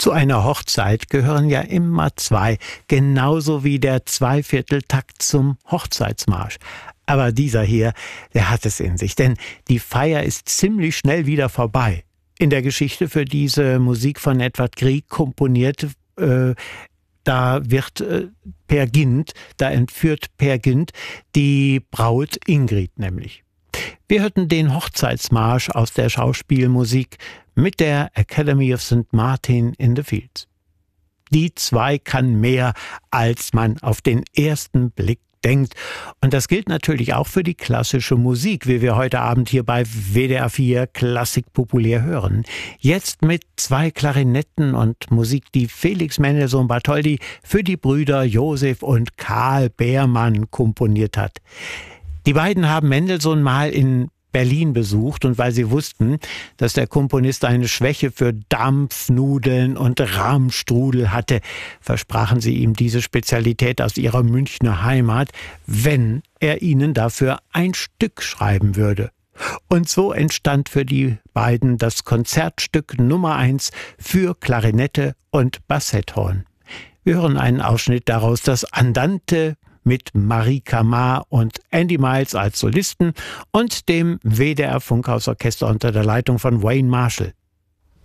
Zu einer Hochzeit gehören ja immer zwei, genauso wie der Zweivierteltakt zum Hochzeitsmarsch. Aber dieser hier, der hat es in sich, denn die Feier ist ziemlich schnell wieder vorbei. In der Geschichte für diese Musik von Edvard Grieg komponiert, da wird da entführt Peer Gynt die Braut Ingrid nämlich. Wir hörten den Hochzeitsmarsch aus der Schauspielmusik mit der Academy of St. Martin in the Fields. Die zwei kann mehr, als man auf den ersten Blick denkt. Und das gilt natürlich auch für die klassische Musik, wie wir heute Abend hier bei WDR 4 Klassik populär hören. Jetzt mit zwei Klarinetten und Musik, die Felix Mendelssohn Bartholdy für die Brüder Josef und Karl Beermann komponiert hat. Die beiden haben Mendelssohn mal in Berlin besucht und weil sie wussten, dass der Komponist eine Schwäche für Dampfnudeln und Rahmstrudel hatte, versprachen sie ihm diese Spezialität aus ihrer Münchner Heimat, wenn er ihnen dafür ein Stück schreiben würde. Und so entstand für die beiden das Konzertstück Nummer 1 für Klarinette und Bassetthorn. Wir hören einen Ausschnitt daraus, das Andante mit Marie Kamar und Andy Miles als Solisten und dem WDR Funkhausorchester unter der Leitung von Wayne Marshall.